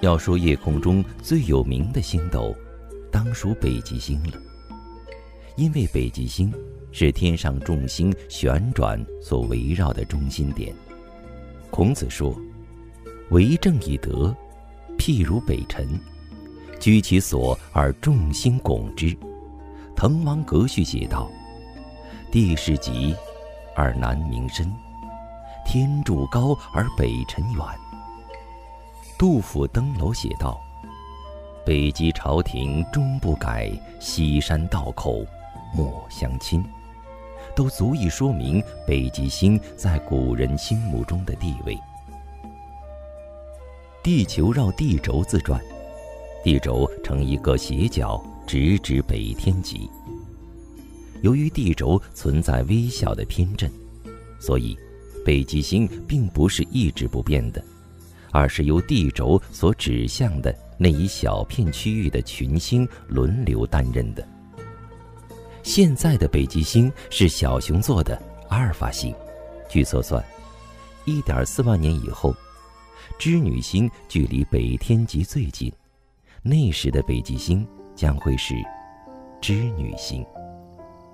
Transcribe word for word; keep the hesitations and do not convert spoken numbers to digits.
要说夜空中最有名的星斗，当属北极星了。因为北极星是天上众星旋转所围绕的中心点。孔子说：“为政以德，譬如北辰，居其所而众星拱之。”滕王阁序写道：“地势极，而南溟深；天柱高而北辰远。”杜甫登楼写道：“北极朝廷终不改，西山道口莫相侵。”都足以说明北极星在古人心目中的地位。地球绕地轴自转，地轴呈一个斜角，直指北天极。由于地轴存在微小的偏振，所以北极星并不是一直不变的，而是由地轴所指向的那一小片区域的群星轮流担任的。现在的北极星是小熊座的阿尔法星，据测算 一点四万年以后，织女星距离北天极最近，那时的北极星将会是织女星。